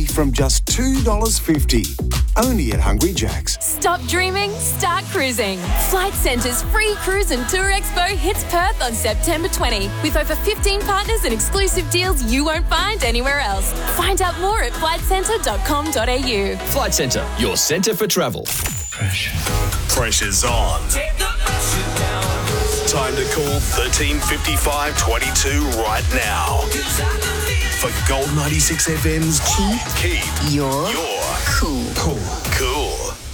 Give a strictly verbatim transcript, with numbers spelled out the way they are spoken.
from just two dollars fifty. Only at Hungry Jack's. Stop dreaming, start cruising. Flight Centre's free cruise and tour expo hits Perth on September twentieth with over fifteen partners and exclusive deals you won't find anywhere else. Find out more at flight centre dot com dot a u. Flight Centre, your centre for travel. Pressure. Pressure's on. Time to call thirteen fifty-five twenty-two right now. For Gold ninety-six F M's Keep, Keep Your Your Cool. Cool. Cool.